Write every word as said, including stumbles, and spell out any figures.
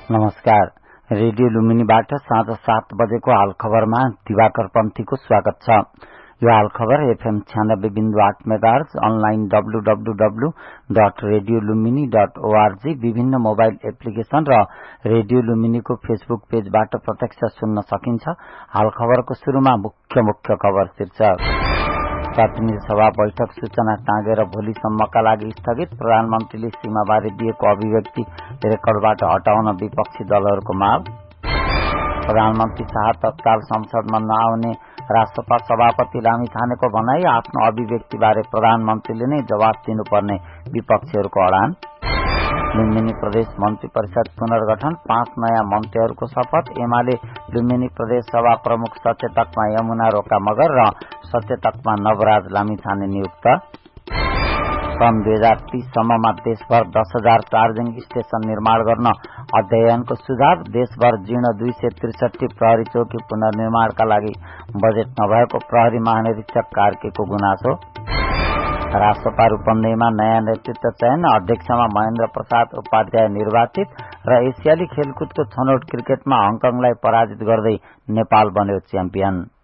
नमस्कार। रेडियो लुम्बिनीबाट साँझ सात बजेको हाल खबरमा दिवाकर पन्थीको स्वागत छ। यो हाल खबर एफएम छ्यानब्बे बिन्दु आठ megahertz, online W W W dot radio Lumbini dot ORG, विभिन्न मोबाइल एप्लिकेशन र रेडियो लुम्बिनीको फेसबुक पेजबाट प्रत्यक्ष सुन्न सकिन्छ। हाल खबरको शुरूमा मुख्य मुख्य खबर शीर्षक। प्रतिनिधि सभा बैठक सूचना टाँगेर भोलिसम्मका लागि स्थगित। प्रधानमन्त्रीले सीमाबारे दिएको अभिव्यक्ति रेकर्डबाट हटाउन विपक्षी दलहरूको माग। प्रधानमन्त्री शाह तत्काल संसदमा नआउने राष्ट्रपा सभापति लामिछानेको भनाई। आफ्नो अभिव्यक्तिबारे प्रधानमन्त्रीले नै जवाफ दिनुपर्ने विपक्षीहरूको अडान। लुम्बिनी प्रदेश मन्त्री परिषद पुनर्गठन, पाँच नयाँ मन्त्रीहरूको शपथ। एमाले लुम्बिनी प्रदेश सभा प्रमुख सचेतकमा यमुना रोका मगर र सचेतकमा नवराज लामिछाने नियुक्त। सन् दुई हजार तीस सम्ममा देशभर दस हजार चार्जिङ स्टेशन निर्माण गर्न अध्ययनको सुझाव। देशभर जीर्ण दुई सय त्रिसठी प्रहरी चौकी पुनर्निर्माणका लागि बजेट नभएको प्रहरी महानिरीक्षक कार्कीको गुनासो। राष्ट्रपा रूपन्देहीमा नयाँ नेतृत्व चयन, अध्यक्षमा महेन्द्र प्रसाद उपाध्याय निर्वाचित। र एसियाली खेलकुदको छनौट क्रिकेटमा हङकङलाई पराजित गर्दै नेपाल बन्यो च्याम्पियन।